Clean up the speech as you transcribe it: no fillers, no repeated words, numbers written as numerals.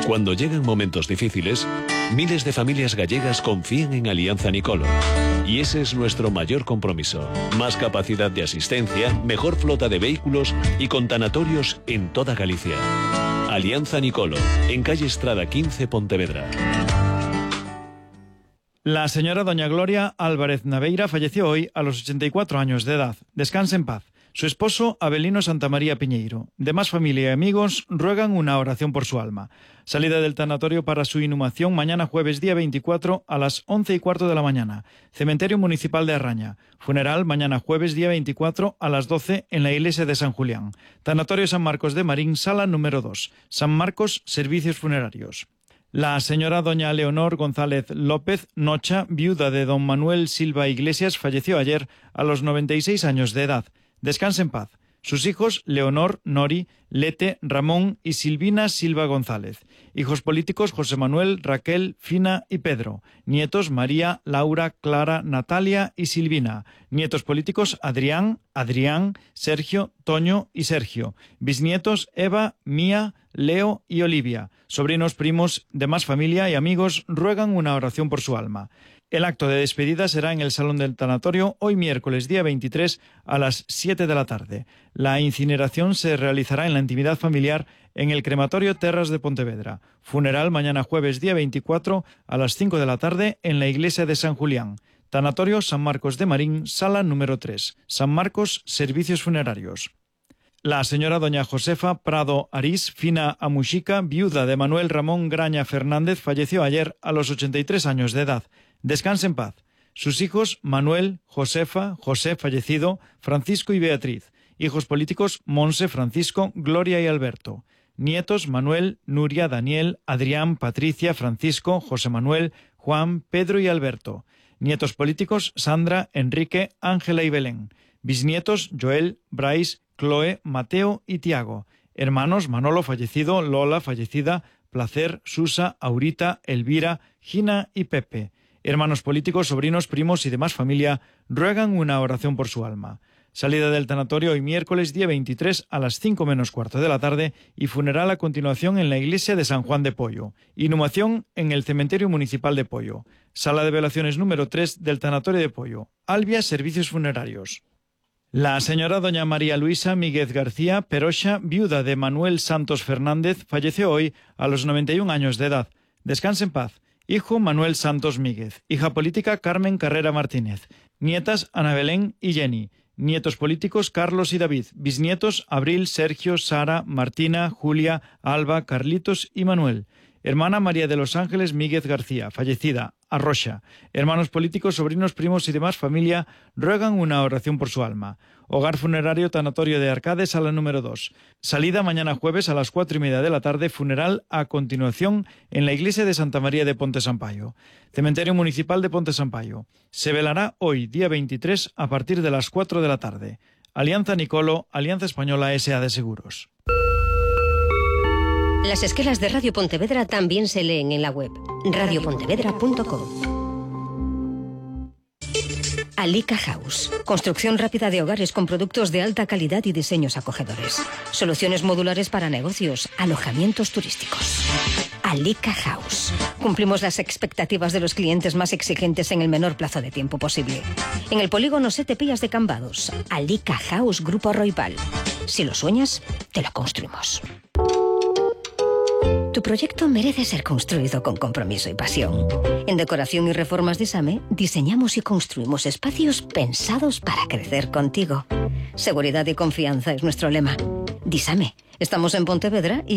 Cuando llegan momentos difíciles, miles de familias gallegas confían en Alianza Nicolo. Y ese es nuestro mayor compromiso. Más capacidad de asistencia, mejor flota de vehículos y con tanatorios en toda Galicia. Alianza Nicolo, en calle Estrada 15, Pontevedra. La señora doña Gloria Álvarez Naveira falleció hoy a los 84 años de edad. Descanse en paz. Su esposo, Abelino Santamaría Piñeiro. Demás familia y amigos ruegan una oración por su alma. Salida del tanatorio para su inhumación mañana jueves día 24 a las 11:15 de la mañana. Cementerio Municipal de Arraña. Funeral mañana jueves día 24 a las 12 en la iglesia de San Julián. Tanatorio San Marcos de Marín, sala número 2. San Marcos, servicios funerarios. La señora doña Leonor González López Nocha, viuda de don Manuel Silva Iglesias, falleció ayer a los 96 años de edad. Descanse en paz. Sus hijos, Leonor, Nori, Lete, Ramón y Silvina Silva González. Hijos políticos, José Manuel, Raquel, Fina y Pedro. Nietos, María, Laura, Clara, Natalia y Silvina. Nietos políticos, Adrián, Sergio, Toño y Sergio. Bisnietos, Eva, Mía, Leo y Olivia. Sobrinos, primos, demás familia y amigos ruegan una oración por su alma. El acto de despedida será en el Salón del Tanatorio hoy miércoles día 23 a las 7 de la tarde. La incineración se realizará en la intimidad familiar en el Crematorio Terras de Pontevedra. Funeral mañana jueves día 24 a las 5 de la tarde en la iglesia de San Julián. Tanatorio San Marcos de Marín, sala número 3. San Marcos, servicios funerarios. La señora doña Josefa Prado Arís Fina Amuxica, viuda de Manuel Ramón Graña Fernández, falleció ayer a los 83 años de edad. Descanse en paz. Sus hijos, Manuel, Josefa, José fallecido, Francisco y Beatriz. Hijos políticos, Monse, Francisco, Gloria y Alberto. Nietos, Manuel, Nuria, Daniel, Adrián, Patricia, Francisco, José Manuel, Juan, Pedro y Alberto. Nietos políticos, Sandra, Enrique, Ángela y Belén. Bisnietos, Joel, Brais, Chloe, Mateo y Tiago. Hermanos, Manolo fallecido, Lola fallecida, Placer, Susa, Aurita, Elvira, Gina y Pepe. Hermanos políticos, sobrinos, primos y demás familia ruegan una oración por su alma. Salida del tanatorio hoy miércoles día 23 a las 5 menos cuarto de la tarde y funeral a continuación en la iglesia de San Juan de Poyo. Inhumación en el cementerio municipal de Poyo. Sala de velaciones número 3 del tanatorio de Poyo. Albia, servicios funerarios. La señora doña María Luisa Míguez García Peroxa, viuda de Manuel Santos Fernández, falleció hoy a los 91 años de edad. Descanse en paz. Hijo, Manuel Santos Míguez. Hija política, Carmen Carrera Martínez. Nietas, Ana Belén y Jenny. Nietos políticos, Carlos y David. Bisnietos, Abril, Sergio, Sara, Martina, Julia, Alba, Carlitos y Manuel. Hermana María de los Ángeles Míguez García, fallecida, Arroxa. Hermanos políticos, sobrinos, primos y demás familia ruegan una oración por su alma. Hogar funerario Tanatorio de Arcade, sala número 2. Salida mañana jueves a las 4:30 de la tarde, funeral a continuación en la iglesia de Santa María de Ponte Sampaio. Cementerio Municipal de Ponte Sampaio. Se velará hoy, día 23, a partir de las 4 de la tarde. Alianza Nicolo, Alianza Española S.A. de Seguros. Las esquelas de Radio Pontevedra también se leen en la web radiopontevedra.com. Alica House. Construcción rápida de hogares con productos de alta calidad y diseños acogedores. Soluciones modulares para negocios, alojamientos turísticos. Alica House. Cumplimos las expectativas de los clientes más exigentes en el menor plazo de tiempo posible. En el polígono Sete Pillas de Cambados. Alica House Grupo Roipal. Si lo sueñas, te lo construimos. Tu proyecto merece ser construido con compromiso y pasión. En Decoración y Reformas Disame diseñamos y construimos espacios pensados para crecer contigo. Seguridad y confianza es nuestro lema. Disame. Estamos en Pontevedra y